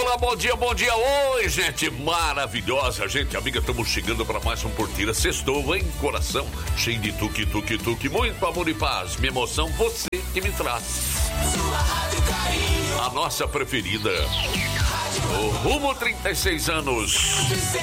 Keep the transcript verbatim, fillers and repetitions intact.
Olá, bom dia, bom dia. Oi, gente maravilhosa, gente amiga, estamos chegando para mais um Portira. Sextou, hein? Coração cheio de tuque, tuque, tuque, muito amor e paz. Minha emoção, você que me traz. Sua Rádio Carinho. A nossa preferida. O Rumo trinta e seis anos.